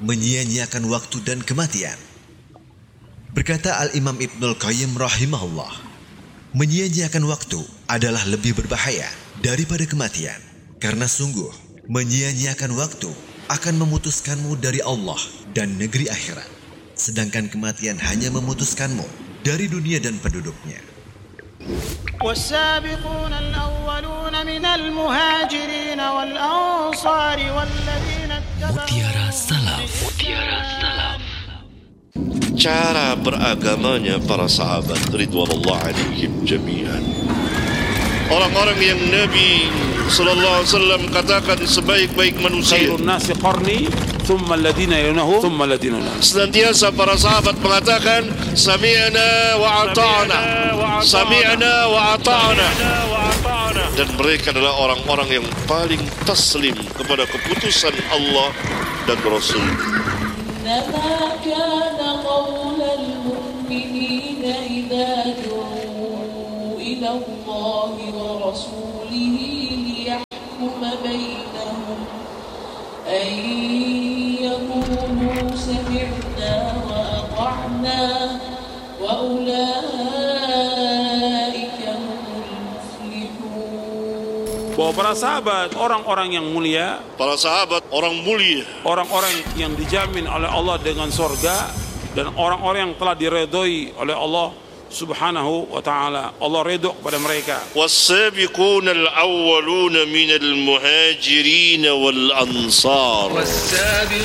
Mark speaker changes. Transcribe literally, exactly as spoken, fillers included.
Speaker 1: menyia-nyiakan waktu dan kematian. Berkata Al-Imam Ibnul Qayyim rahimahullah, menyia-nyiakan waktu adalah lebih berbahaya daripada kematian. Karena sungguh, menyia-nyiakan waktu akan memutuskanmu dari Allah dan negeri akhirat. Sedangkan kematian hanya memutuskanmu dari dunia dan penduduknya.
Speaker 2: والسابقون الأولون من المهاجرين والأنصار والذين
Speaker 3: Mutiara Salaf. Mutiara Salaf.
Speaker 4: Cara beragamanya para sahabat ridwanullah alaihim jami'an. Orang-orang yang Nabi sallallahu alaihi wasallam katakan sebaik-baik manusia.
Speaker 5: Khairun nasi qarni, thumma alladhina yalunahum, thumma alladhina yalunahum.
Speaker 4: Senantiasa para sahabat mengatakan sami'na wa ata'na, sami'na wa ata'na. Dan mereka adalah orang-orang yang paling taslim kepada keputusan Allah dan Rasul.
Speaker 6: إنما كان قول المؤمنين إذا دعوا إلى الله ورسوله ليحكم بينهم أن يقولوا سمعنا وأطعنا وأولئك هم المفلحون.
Speaker 5: Bahwa para sahabat orang-orang yang mulia,
Speaker 4: Para sahabat orang mulia,
Speaker 5: orang-orang yang dijamin oleh Allah dengan surga, dan orang-orang yang telah diredoi oleh Allah subhanahu wa ta'ala. Allah redha kepada mereka.
Speaker 4: والسابقون الأولون من المهاجرين والأنصار.